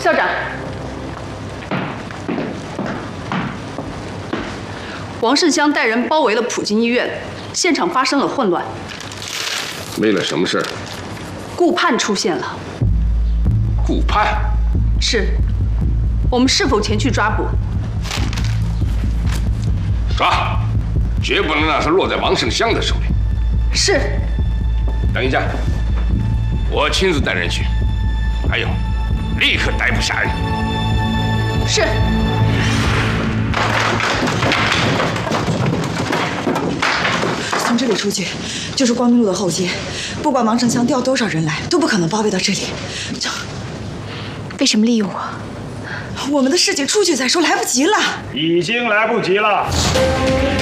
校长，王胜香带人包围了普京医院，现场发生了混乱。 为了什么事儿？ 顾盼出现了。 顾盼？ 是。我们是否前去抓捕？ 抓，绝不能让他落在王胜香的手里。 是。 等一下，我亲自带人去。还有，立刻逮捕侠人。 是。 从这里出去就是光明路的后街，不管王胜香调多少人来，都不可能包围到这里。 为什么利用我？ 我们的事情出去再说，来不及了。 已经来不及了。